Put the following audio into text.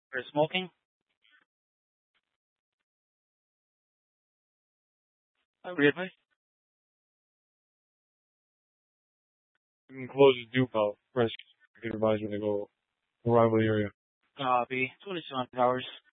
For smoking? Really? You can close the dupe out. Press. It reminds me to go arrival area. Copy. 27 hours.